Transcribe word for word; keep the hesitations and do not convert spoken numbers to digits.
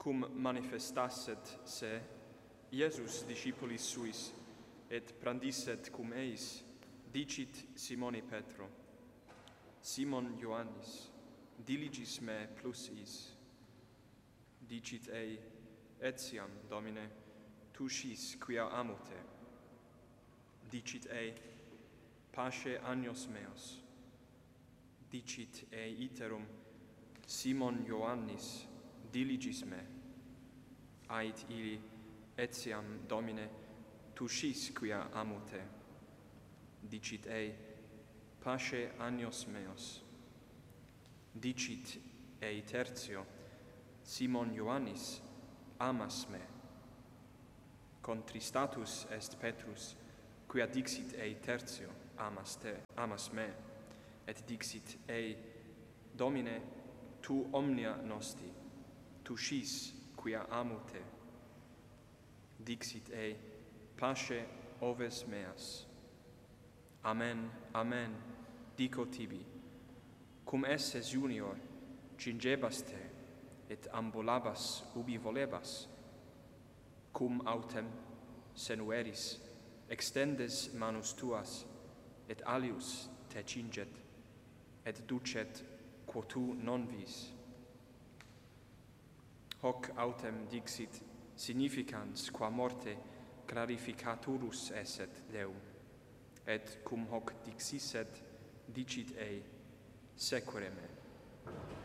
cum manifestasset se Iesus discipulis suis, et brandisset cum eis, dicit Simoni Petro: Simon Ioannis, diligis me plus is. Dicit ei: Etiam, Domine, tu scis quia amo te. Dicit ei: Pasce agnos meos. Dicit ei iterum: Simon Ioannis, diligis me. Ait ili: Etiam, Domine, tu scis quia amo te. Dicit ei: Pasce agnos meos. Dicit ei tertio: Simon Ioannis, amas me. Contristatus est Petrus, quia dixit ei tertio: Amas te, amas me. Et dixit ei: Domine, tu omnia nosti, tu scis quia amo te. Dixit ei: Pasce oves meas. Amen, amen, dico tibi, cum esses junior cingebas te, et ambulabas ubi volebas, cum autem senueris extendes manus tuas, et alius te cinget, et ducet quo tu non vis. Hoc autem dixit significans qua morte clarificaturus esset Deum, et cum hoc dixisset, dicit ei: Sequere me.